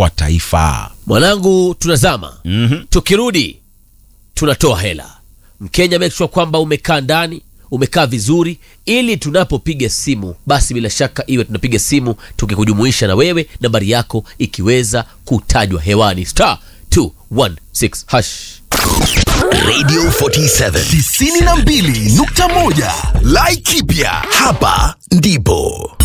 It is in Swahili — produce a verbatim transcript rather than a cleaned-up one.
kwa taifa. Mwanangu, tunazama. Mhm. Tukirudi tunatoa hela. Mkenya, make sure kwamba umekaa ndani, umekaa vizuri, ili tunapopiga simu basi bila shaka iwe tunapiga simu tukikujumuisha na wewe, nambari yako ikiweza kutajwa hewani. Star two one six hash. Radio forty-seven tisini na mbili nukta moja Laikipia, hapa ndipo